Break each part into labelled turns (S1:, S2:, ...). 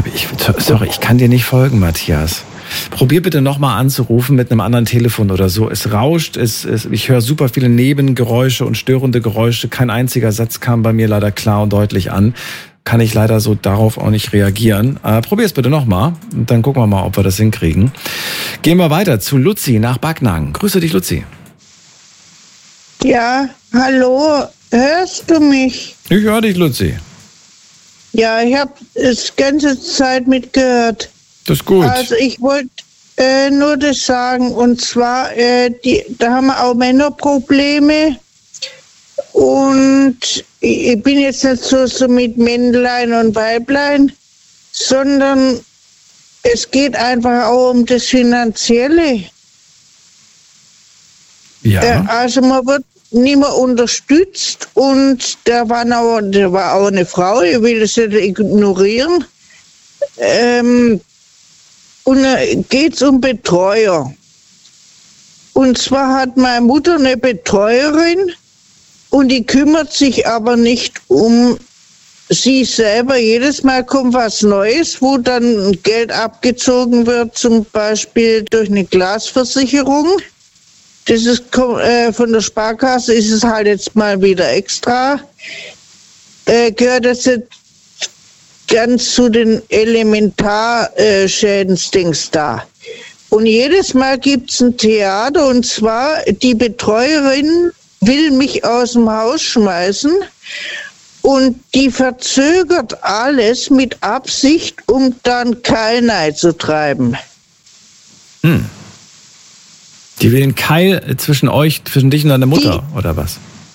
S1: Sorry, ich kann dir nicht folgen, Matthias. Probier bitte nochmal anzurufen mit einem anderen Telefon oder so. Es rauscht, ich höre super viele Nebengeräusche und störende Geräusche. Kein einziger Satz kam bei mir leider klar und deutlich an. Kann ich leider so darauf auch nicht reagieren. Probier es bitte nochmal und dann gucken wir mal, ob wir das hinkriegen. Gehen wir weiter zu Luzi nach Backnang. Grüße dich, Luzi.
S2: Ja, hallo, hörst du mich?
S1: Ich höre dich, Luzi.
S2: Ja, ich habe es ganze Zeit mitgehört.
S1: Das ist gut.
S2: Also ich wollte nur das sagen, und zwar, da haben wir auch Männerprobleme. Und ich bin jetzt nicht so mit Männlein und Weiblein, sondern es geht einfach auch um das Finanzielle.
S1: Ja.
S2: Also man wird nicht mehr unterstützt, und da war auch eine Frau, ich will das nicht ignorieren. Und da geht es um Betreuer. Und zwar hat meine Mutter eine Betreuerin, und die kümmert sich aber nicht um sie selber. Jedes Mal kommt was Neues, wo dann Geld abgezogen wird, zum Beispiel durch eine Glasversicherung. Das ist von der Sparkasse, ist es halt jetzt mal wieder extra. Gehört das jetzt ganz zu den Elementarschädensdings da. Und jedes Mal gibt es ein Theater, und zwar die Betreuerin will mich aus dem Haus schmeißen, und die verzögert alles mit Absicht, um dann Keilnei zu treiben.
S1: Die will einen Keil zwischen dich und deiner Mutter, oder was?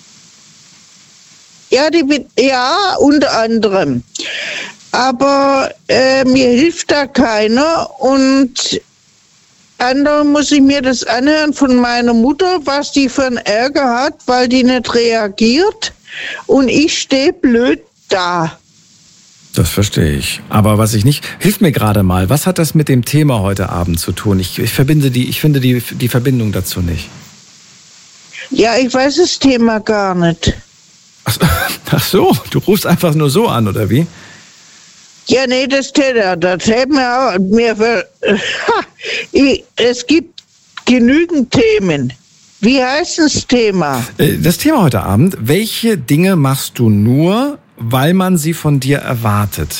S2: Ja, ja, unter anderem. Aber mir hilft da keiner, und anderen muss ich mir das anhören von meiner Mutter, was die für einen Ärger hat, weil die nicht reagiert, und ich stehe blöd da.
S1: Das verstehe ich. Aber was ich nicht... Hilf mir gerade mal, was hat das mit dem Thema heute Abend zu tun? Ich finde die Verbindung dazu nicht.
S2: Ja, ich weiß das Thema gar nicht.
S1: Ach so, du rufst einfach nur so an, oder wie?
S2: Ja, nee, das hält mir auch... es gibt genügend Themen. Wie heißt das Thema?
S1: Das Thema heute Abend: Welche Dinge machst du nur, weil man sie von dir erwartet?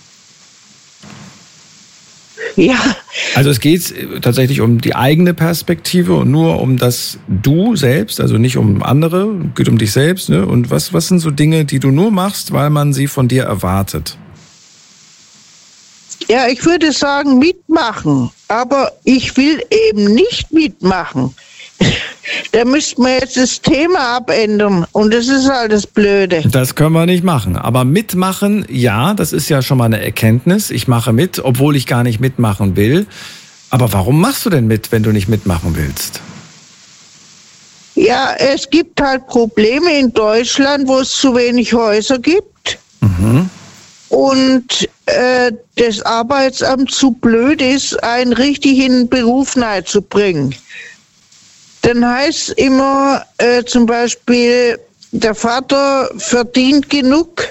S2: Ja.
S1: Also es geht tatsächlich um die eigene Perspektive und nur um das Du selbst, also nicht um andere, geht um dich selbst. Ne? Und was sind so Dinge, die du nur machst, weil man sie von dir erwartet?
S2: Ja, ich würde sagen mitmachen, aber ich will eben nicht mitmachen. Da müsste man jetzt das Thema abändern, und das ist halt das Blöde.
S1: Das können wir nicht machen. Aber mitmachen, ja, das ist ja schon mal eine Erkenntnis. Ich mache mit, obwohl ich gar nicht mitmachen will. Aber warum machst du denn mit, wenn du nicht mitmachen willst?
S2: Ja, es gibt halt Probleme in Deutschland, wo es zu wenig Häuser gibt. Und das Arbeitsamt zu blöd ist, einen richtig in den Beruf nahezubringen. Dann heißt immer zum Beispiel, der Vater verdient genug,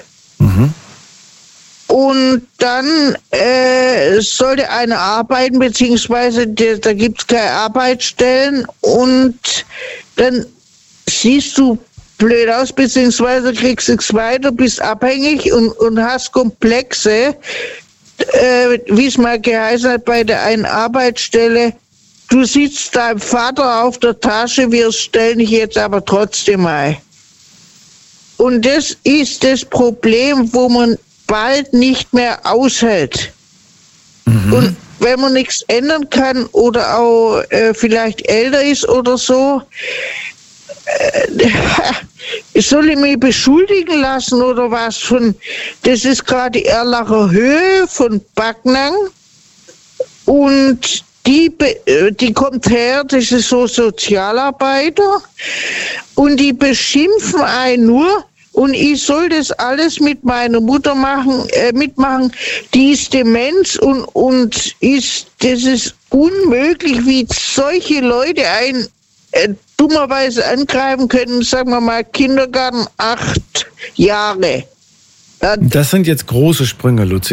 S2: und dann sollte einer arbeiten, beziehungsweise da gibt es keine Arbeitsstellen, und dann siehst du blöd aus, beziehungsweise kriegst nichts weiter, bist abhängig und hast Komplexe, wie es mal geheißen hat bei der einen Arbeitsstelle: Du sitzt deinem Vater auf der Tasche, wir stellen dich jetzt aber trotzdem ein. Und das ist das Problem, wo man bald nicht mehr aushält. Und wenn man nichts ändern kann oder auch vielleicht älter ist oder so, soll ich mich beschuldigen lassen oder was von? Das ist gerade die Erlacher Höhe von Backnang, und die kommt her, das ist so Sozialarbeiter, und die beschimpfen einen nur, und ich soll das alles mit meiner Mutter mitmachen. Die ist Demenz, und das ist unmöglich, wie solche Leute einen dummerweise angreifen können, sagen wir mal Kindergarten 8 Jahre.
S1: Das sind jetzt große Sprünge, Luzi.